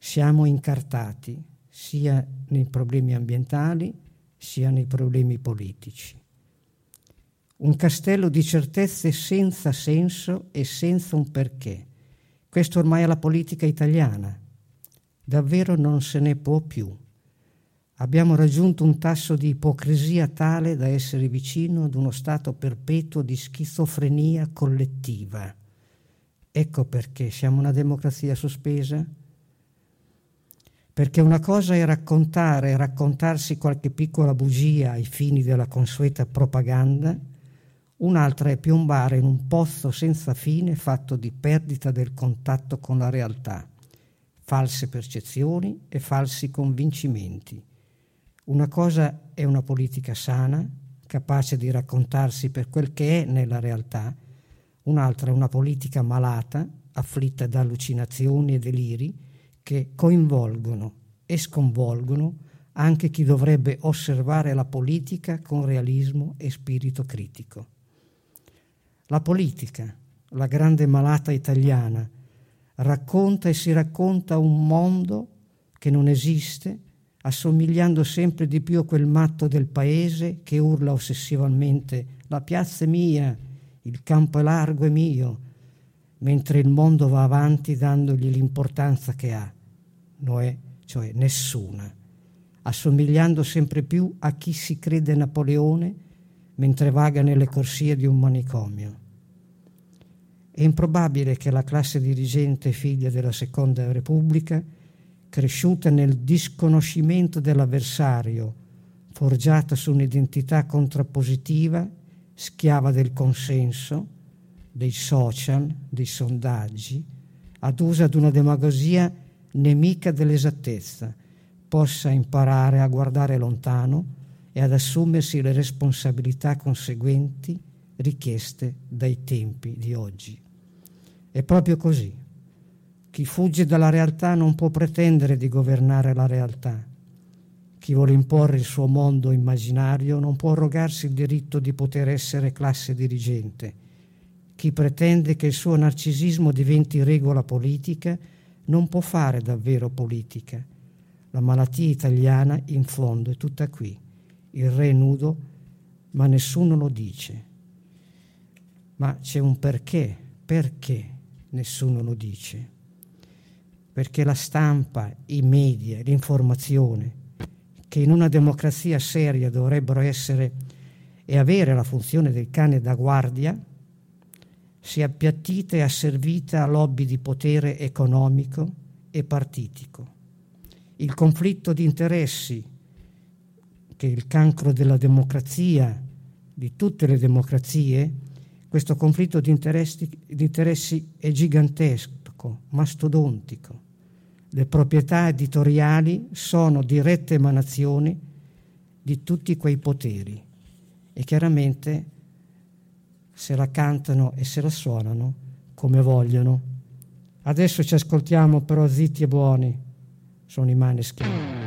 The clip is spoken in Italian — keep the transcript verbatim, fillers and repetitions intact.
Siamo incartati sia nei problemi ambientali sia nei problemi politici. Un castello di certezze senza senso e senza un perché. Questo ormai è la politica italiana. Davvero non se ne può più. Abbiamo raggiunto un tasso di ipocrisia tale da essere vicino ad uno stato perpetuo di schizofrenia collettiva. Ecco perché siamo una democrazia sospesa. Perché una cosa è raccontare e raccontarsi qualche piccola bugia ai fini della consueta propaganda, un'altra è piombare in un pozzo senza fine fatto di perdita del contatto con la realtà, false percezioni e falsi convincimenti. Una cosa è una politica sana, capace di raccontarsi per quel che è nella realtà, un'altra è una politica malata, afflitta da allucinazioni e deliri, che coinvolgono e sconvolgono anche chi dovrebbe osservare la politica con realismo e spirito critico. La politica, la grande malata italiana, racconta e si racconta un mondo che non esiste, assomigliando sempre di più a quel matto del paese che urla ossessivamente «La piazza è mia, il campo è largo è mio», mentre il mondo va avanti dandogli l'importanza che ha, Noè, cioè nessuna, assomigliando sempre più a chi si crede Napoleone mentre vaga nelle corsie di un manicomio. È improbabile che la classe dirigente figlia della Seconda Repubblica, cresciuta nel disconoscimento dell'avversario, forgiata su un'identità contrappositiva, schiava del consenso, dei social, dei sondaggi, adusa ad una demagogia nemica dell'esattezza, possa imparare a guardare lontano e ad assumersi le responsabilità conseguenti richieste dai tempi di oggi. È proprio così. Chi fugge dalla realtà non può pretendere di governare la realtà. Chi vuole imporre il suo mondo immaginario non può arrogarsi il diritto di poter essere classe dirigente. Chi pretende che il suo narcisismo diventi regola politica non può fare davvero politica. La malattia italiana, in fondo, è tutta qui. Il re è nudo, ma nessuno lo dice. Ma c'è un perché. Perché nessuno lo dice? Perché la stampa, i media, l'informazione, che in una democrazia seria dovrebbero essere e avere la funzione del cane da guardia, si è appiattita e asservita a lobby di potere economico e partitico. Il conflitto di interessi, che è il cancro della democrazia, di tutte le democrazie, questo conflitto di interessi, di interessi è gigantesco, mastodontico. Le proprietà editoriali sono dirette emanazioni di tutti quei poteri e chiaramente se la cantano e se la suonano come vogliono. Adesso ci ascoltiamo però zitti e buoni, sono i Maneskin.